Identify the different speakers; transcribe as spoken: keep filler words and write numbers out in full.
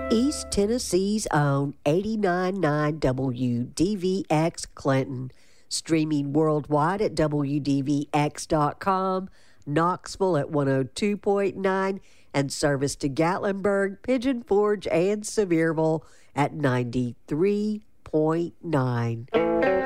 Speaker 1: East Tennessee's own eighty-nine point nine W D V X Clinton, streaming worldwide at W D V X dot com, Knoxville at one oh two point nine, and service to Gatlinburg, Pigeon Forge, and Sevierville at ninety-three point nine.